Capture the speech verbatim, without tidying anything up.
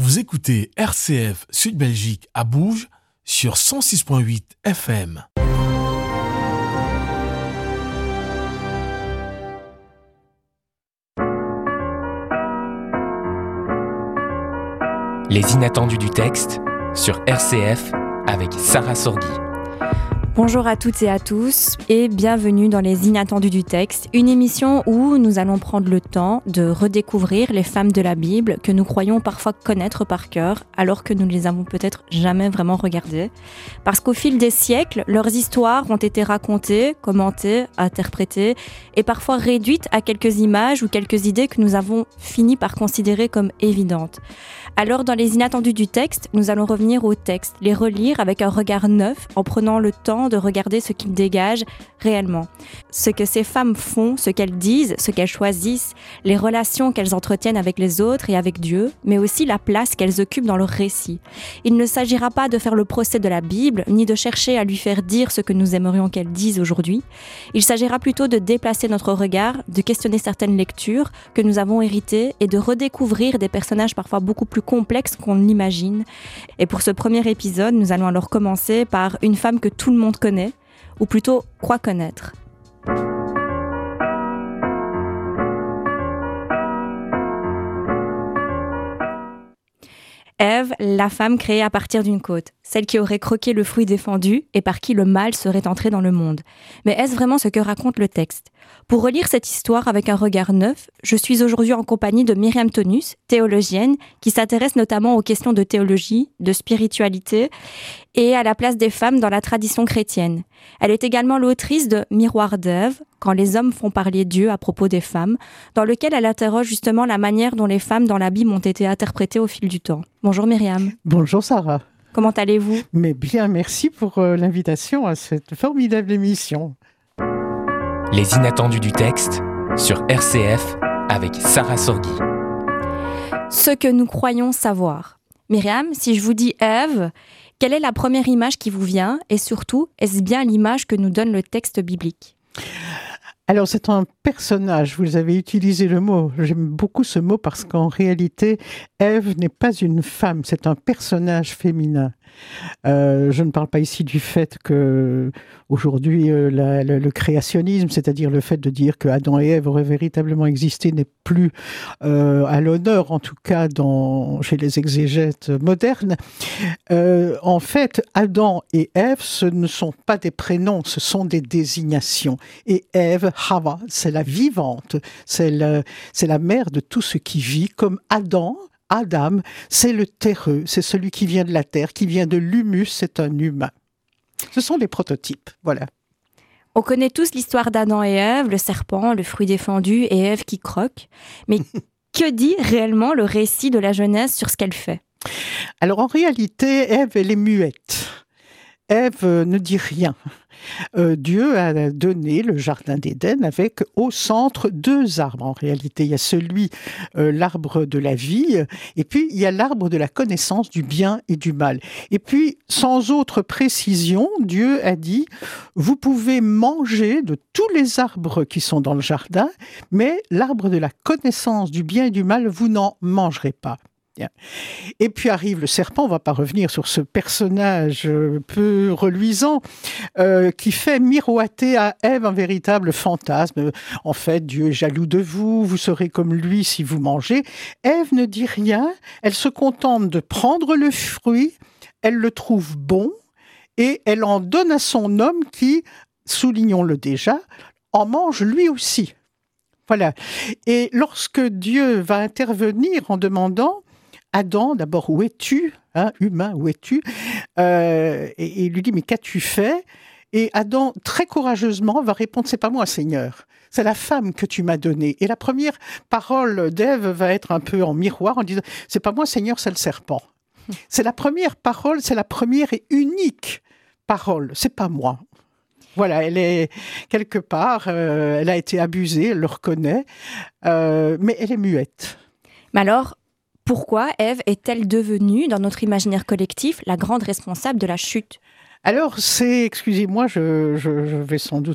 Vous écoutez R C F Sud Belgique à Bourges sur cent six virgule huit F M. Les inattendus du texte sur R C F avec Sarah Sorghi. Bonjour à toutes et à tous et bienvenue dans les inattendus du texte, une émission où nous allons prendre le temps de redécouvrir les femmes de la Bible que nous croyons parfois connaître par cœur alors que nous ne les avons peut-être jamais vraiment regardées. Parce qu'au fil des siècles, leurs histoires ont été racontées, commentées, interprétées et parfois réduites à quelques images ou quelques idées que nous avons fini par considérer comme évidentes. Alors dans les inattendus du texte, nous allons revenir au texte, les relire avec un regard neuf en prenant le temps de regarder ce qu'il dégage réellement. Ce que ces femmes font, ce qu'elles disent, ce qu'elles choisissent, les relations qu'elles entretiennent avec les autres et avec Dieu, mais aussi la place qu'elles occupent dans leur récit. Il ne s'agira pas de faire le procès de la Bible, ni de chercher à lui faire dire ce que nous aimerions qu'elle dise aujourd'hui. Il s'agira plutôt de déplacer notre regard, de questionner certaines lectures que nous avons héritées et de redécouvrir des personnages parfois beaucoup plus complexes qu'on l'imagine. Et pour ce premier épisode, nous allons alors commencer par une femme que tout le monde connaît, ou plutôt croit connaître. Ève, la femme créée à partir d'une côte, celle qui aurait croqué le fruit défendu et par qui le mal serait entré dans le monde. Mais est-ce vraiment ce que raconte le texte ? Pour relire cette histoire avec un regard neuf, je suis aujourd'hui en compagnie de Myriam Tonus, théologienne, qui s'intéresse notamment aux questions de théologie, de spiritualité et à la place des femmes dans la tradition chrétienne. Elle est également l'autrice de Miroir d'Ève, quand les hommes font parler Dieu à propos des femmes, dans lequel elle interroge justement la manière dont les femmes dans la Bible ont été interprétées au fil du temps. Bonjour Myriam. Bonjour Sarah. Comment allez-vous ? Mais bien, merci pour euh, l'invitation à cette formidable émission. Les inattendus du texte sur R C F avec Sarah Sorghi. Ce que nous croyons savoir. Myriam, si je vous dis Ève, quelle est la première image qui vous vient ? Et surtout, est-ce bien l'image que nous donne le texte biblique ? Alors, c'est un personnage, vous avez utilisé le mot, j'aime beaucoup ce mot parce qu'en réalité, Ève n'est pas une femme, c'est un personnage féminin. Euh, je ne parle pas ici du fait que aujourd'hui euh, la, le, le créationnisme, c'est-à-dire le fait de dire que Adam et Ève auraient véritablement existé, n'est plus euh, à l'honneur, en tout cas dans, chez les exégètes modernes. Euh, en fait, Adam et Ève, ce ne sont pas des prénoms, ce sont des désignations. Et Ève, Hava, c'est la vivante, c'est, le, c'est la mère de tout ce qui vit, comme Adam. Adam, c'est le terreux, c'est celui qui vient de la terre, qui vient de l'humus, c'est un humain. Ce sont les prototypes, voilà. On connaît tous l'histoire d'Adam et Ève, le serpent, le fruit défendu et Ève qui croque. Mais que dit réellement le récit de la Genèse sur ce qu'elle fait ? Alors en réalité, Ève, elle est muette. Ève ne dit rien. Euh, Dieu a donné le jardin d'Éden avec au centre deux arbres. En réalité, il y a celui, euh, l'arbre de la vie, et puis il y a l'arbre de la connaissance du bien et du mal. Et puis, sans autre précision, Dieu a dit, vous pouvez manger de tous les arbres qui sont dans le jardin, mais l'arbre de la connaissance du bien et du mal, vous n'en mangerez pas. Et puis arrive le serpent, on ne va pas revenir sur ce personnage peu reluisant euh, qui fait miroiter à Ève un véritable fantasme. En fait, Dieu est jaloux de vous, vous serez comme lui si vous mangez. Ève ne dit rien, elle se contente de prendre le fruit, elle le trouve bon et elle en donne à son homme qui, soulignons-le déjà, en mange lui aussi. Voilà. Et lorsque Dieu va intervenir en demandant Adam, d'abord, où es-tu, hein, humain, où es-tu euh, et, et il lui dit, mais qu'as-tu fait ? Et Adam, très courageusement, va répondre, c'est pas moi, Seigneur, c'est la femme que tu m'as donnée. Et la première parole d'Ève va être un peu en miroir, en disant, c'est pas moi, Seigneur, c'est le serpent. C'est la première parole, c'est la première et unique parole, c'est pas moi. Voilà, elle est quelque part, euh, elle a été abusée, elle le reconnaît, euh, mais elle est muette. Mais alors, pourquoi Ève est-elle devenue, dans notre imaginaire collectif, la grande responsable de la chute ? Alors, c'est, excusez-moi, je, je, je vais sans doute